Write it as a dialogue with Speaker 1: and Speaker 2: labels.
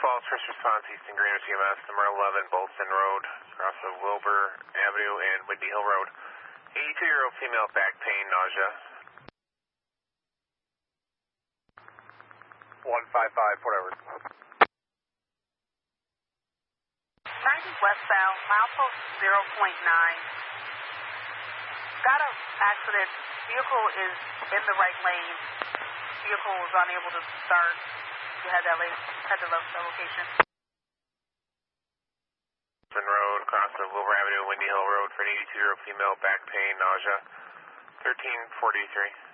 Speaker 1: Falls, first response, Easton Green CMS, number 11, Bolton Road, across of Wilbur Avenue and Whidbey Hill Road. 82-year-old female, back pain, nausea.
Speaker 2: 155, whatever.
Speaker 3: 90 westbound, milepost 0.9. Got an accident. Vehicle is in the right lane. Vehicle was unable to start. You had that location.
Speaker 1: Road, across of Wilbur Avenue, Whidbey Hill Road for an 82-year-old female, back pain, nausea. 1343.